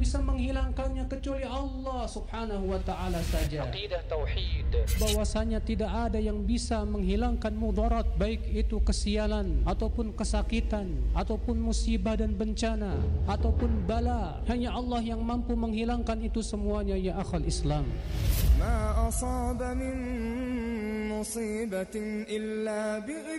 bisa menghilangkannya kecuali Allah subhanahu wa ta'ala saja. Aqidah tauhid. Bahwasanya tidak ada yang bisa menghilangkan mudarat, baik itu kesialan ataupun kesakitan ataupun musibah dan bencana ataupun bala. Hanya Allah yang mampu menghilangkan itu semuanya ya akhal Islam. Ma asaba min musibatin illa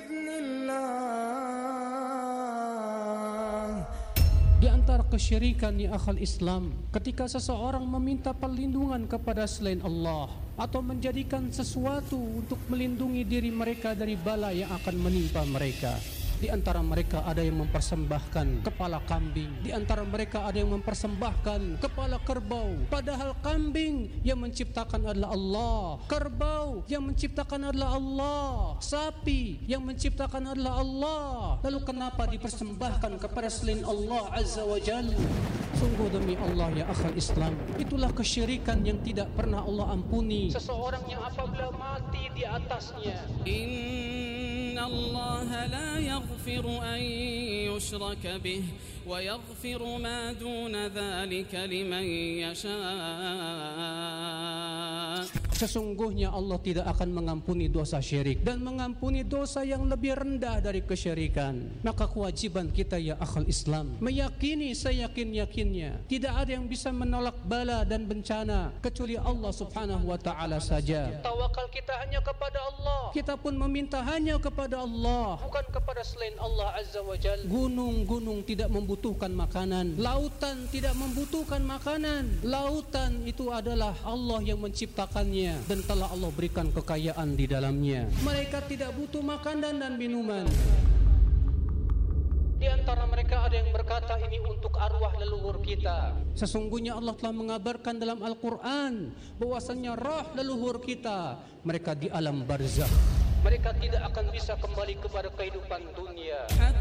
bi'idznillah. Di antara kesyirikan ya akhal Islam, ketika seseorang meminta perlindungan kepada selain Allah atau menjadikan sesuatu untuk melindungi diri mereka dari bala yang akan menimpa mereka. Di antara mereka ada yang mempersembahkan kepala kambing, di antara mereka ada yang mempersembahkan kepala kerbau, padahal kambing yang menciptakan adalah Allah, kerbau yang menciptakan adalah Allah, sapi yang menciptakan adalah Allah. Lalu kenapa dipersembahkan kepada selain Allah Azza wa Jalla? Sungguh demi Allah ya akhal Islam, itulah kesyirikan yang tidak pernah Allah ampuni seseorang yang apabila mati di atasnya. Inna Allah la yaghfiru an yushraka bih wa yaghfiru ma duna dhalika liman yasha. Sesungguhnya Allah tidak akan mengampuni dosa syirik dan mengampuni dosa yang lebih rendah dari kesyirikan. Maka kewajiban kita ya akhal Islam meyakini seyakin-yakinnya tidak ada yang bisa menolak bala dan bencana kecuali Allah subhanahu wa ta'ala saja. Tawakal kita hanya kepada Allah. Kita pun meminta hanya kepada Allah, bukan kepada selain Allah Azza wa Jalla. Gunung-gunung tidak membutuhkan makanan, lautan tidak membutuhkan makanan. Lautan itu adalah Allah yang menciptakannya dan telah Allah berikan kekayaan di dalamnya. Mereka tidak butuh makanan dan minuman. Di antara mereka ada yang berkata ini untuk arwah leluhur kita. Sesungguhnya Allah telah mengabarkan dalam Al-Quran bahwasanya roh leluhur kita mereka di alam barzakh. Mereka tidak akan bisa kembali kepada kehidupan dunia.